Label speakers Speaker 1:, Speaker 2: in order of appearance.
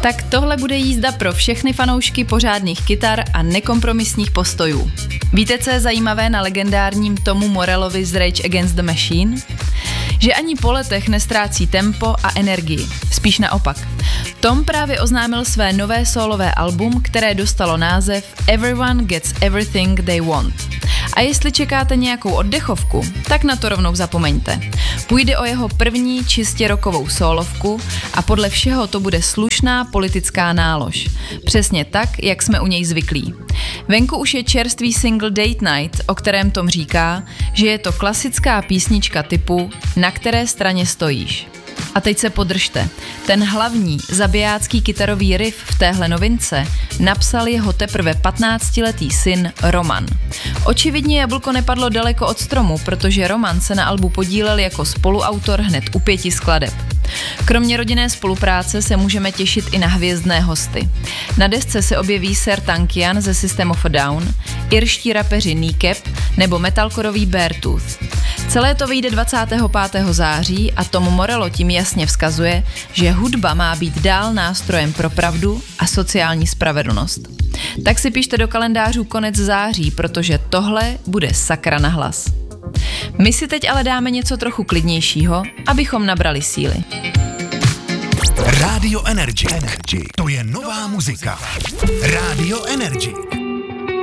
Speaker 1: Tak tohle bude jízda pro všechny fanoušky pořádných kytar a nekompromisních postojů. Víte, co je zajímavé na legendárním Tomu Morellovi z Rage Against the Machine? Že ani po letech nestrácí tempo a energii. Spíš naopak. Tom právě oznámil své nové sólové album, které dostalo název Everyone Gets Everything They Want. A jestli čekáte nějakou oddechovku, tak na to rovnou zapomeňte. Půjde o jeho první čistě rockovou sólovku a podle všeho to bude slušná politická nálož. Přesně tak, jak jsme u něj zvyklí. Venku už je čerstvý single Date Night, o kterém Tom říká, že je to klasická písnička typu Na které straně stojíš. A teď se podržte. Ten hlavní zabijácký kytarový riff v téhle novince napsal jeho teprve 15letý syn Roman. Očividně jablko nepadlo daleko od stromu, protože Roman se na albu podílel jako spoluautor hned u 5 skladeb. Kromě rodinné spolupráce se můžeme těšit i na hvězdné hosty. Na desce se objeví Ser Tankian ze System of a Down, irští rapeři Kneecap nebo metalcorový Beartooth. Celé to vyjde 25. září a Tom Morello tím jasně vzkazuje, že hudba má být dál nástrojem pro pravdu a sociální spravedlnost. Tak si pište do kalendářů konec září, protože tohle bude sakra na hlas. My si teď ale dáme něco trochu klidnějšího, abychom nabrali síly.
Speaker 2: Radio Energy. To je nová muzika. Radio Energy.